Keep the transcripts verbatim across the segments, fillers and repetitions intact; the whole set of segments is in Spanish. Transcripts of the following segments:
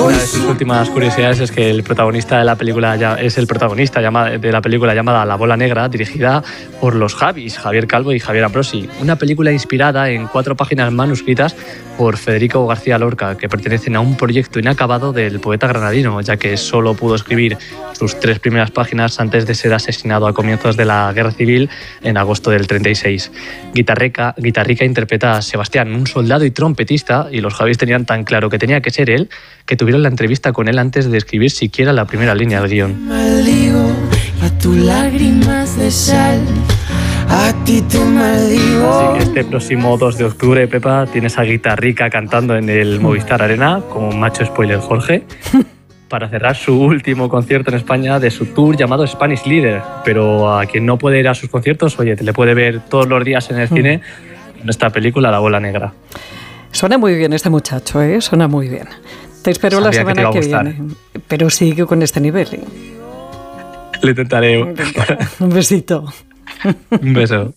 Una de sus últimas curiosidades es que el protagonista de la película ya es el protagonista de la película llamada La Bola Negra, dirigida por los Javis, Javier Calvo y Javier Ambrosi. Una película inspirada en cuatro páginas manuscritas por Federico García Lorca, que pertenecen a un proyecto inacabado del poeta granadino, ya que solo pudo escribir sus tres primeras páginas antes de ser asesinado a comienzos de la Guerra Civil en agosto del treinta y seis. Guitarrica, Guitarrica interpreta a Sebastián, un soldado y trompetista, y los Javis tenían tan claro que tenía que ser él, que tuvieron la entrevista con él antes de escribir siquiera la primera línea del guión. Maldigo a tus lágrimas de sal, a ti te maldigo. Así que este próximo dos de octubre, Pepa, tienes a Guitarrica cantando en el Movistar Arena, como macho spoiler Jorge, para cerrar su último concierto en España de su tour llamado Spanish Leader. Pero a quien no puede ir a sus conciertos, oye, te le puede ver todos los días en el cine en esta película La Bola Negra. Suena muy bien este muchacho, ¿eh? Suena muy bien. Te espero Sabía la semana que, que viene. Pero sigue con este nivel, ¿eh? Le intentaré. Un besito. Un beso.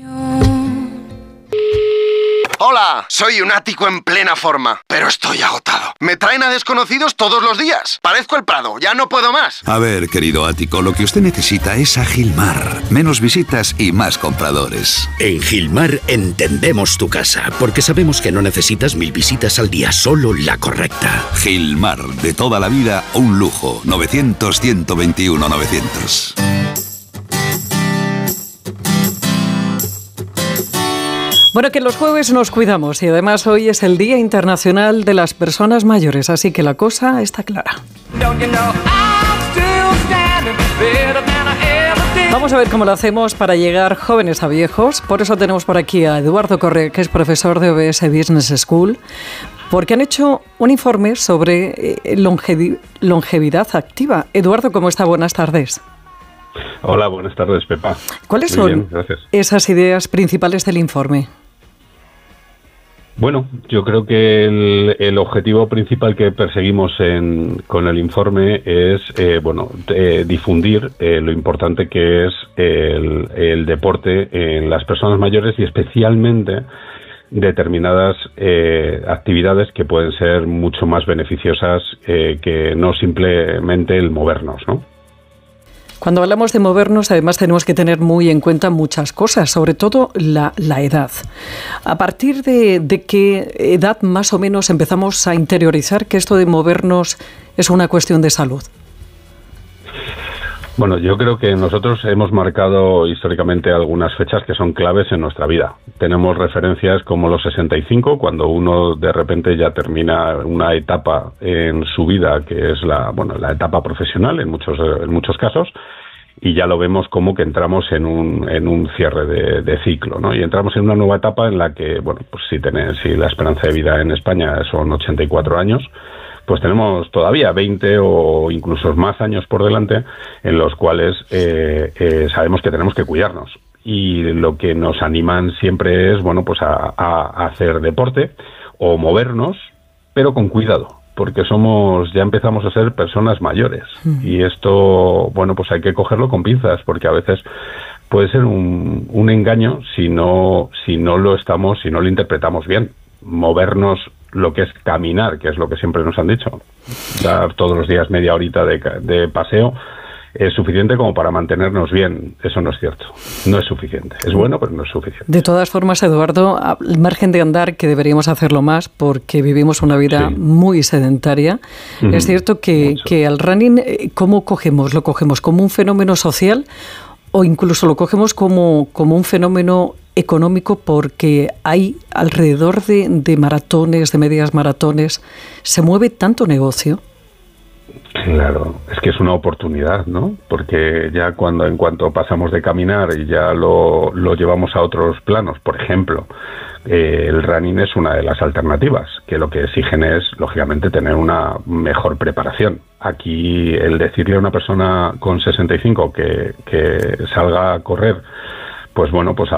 Hola, soy un ático en plena forma, pero estoy agotado. Me traen a desconocidos todos los días. Parezco el Prado, ya no puedo más. A ver, querido ático, lo que usted necesita es a Gilmar. Menos visitas y más compradores. En Gilmar entendemos tu casa, porque sabemos que no necesitas mil visitas al día, solo la correcta. Gilmar, de toda la vida, un lujo. novecientos, ciento veintiuno, novecientos. Bueno, que los jueves nos cuidamos y además hoy es el Día Internacional de las Personas Mayores, así que la cosa está clara. Vamos a ver cómo lo hacemos para llegar jóvenes a viejos. Por eso tenemos por aquí a Eduardo Correa, que es profesor de O B S Business School, porque han hecho un informe sobre longevi- longevidad activa. Eduardo, ¿cómo está? Buenas tardes. Hola, buenas tardes, Pepa. ¿Cuáles Muy son bien, esas ideas principales del informe? Bueno, yo creo que el, el objetivo principal que perseguimos en, con el informe es eh, bueno, eh, difundir eh, lo importante que es el, el deporte en las personas mayores y especialmente determinadas eh, actividades que pueden ser mucho más beneficiosas eh, que no simplemente el movernos, ¿no? Cuando hablamos de movernos, además tenemos que tener muy en cuenta muchas cosas, sobre todo la, la edad. ¿A partir de, de qué edad más o menos empezamos a interiorizar que esto de movernos es una cuestión de salud? Bueno, yo creo que nosotros hemos marcado históricamente algunas fechas que son claves en nuestra vida. Tenemos referencias como los sesenta y cinco, cuando uno de repente ya termina una etapa en su vida que es la, bueno, la etapa profesional en muchos, en muchos casos, y ya lo vemos como que entramos en un, en un cierre de, de ciclo, ¿no? Y entramos en una nueva etapa en la que, bueno, pues si, tenés, si la esperanza de vida en España son ochenta y cuatro años, pues tenemos todavía veinte o incluso más años por delante en los cuales eh, eh, sabemos que tenemos que cuidarnos. Y lo que nos animan siempre es, bueno, pues a, a hacer deporte o movernos, pero con cuidado, porque somos, ya empezamos a ser personas mayores. Mm. Y esto, bueno, pues hay que cogerlo con pinzas, porque a veces puede ser un, un engaño si no, si no lo estamos, si no lo interpretamos bien. Movernos, lo que es caminar, que es lo que siempre nos han dicho, dar todos los días media horita de, de paseo, es suficiente como para mantenernos bien. Eso no es cierto, no es suficiente. Es bueno, pero no es suficiente. De todas formas, Eduardo, al margen de andar, que deberíamos hacerlo más porque vivimos una vida sí. muy sedentaria, uh-huh. es cierto que, que al running, ¿cómo cogemos? ¿Lo cogemos como un fenómeno social o incluso lo cogemos como, como un fenómeno económico porque hay alrededor de, de maratones, de medias maratones, se mueve tanto negocio? Claro, es que es una oportunidad, ¿no? Porque ya cuando en cuanto pasamos de caminar y ya lo, lo llevamos a otros planos, por ejemplo, eh, el running es una de las alternativas, que lo que exigen es, lógicamente, tener una mejor preparación. Aquí el decirle a una persona con sesenta y cinco que, que salga a correr, pues bueno, pues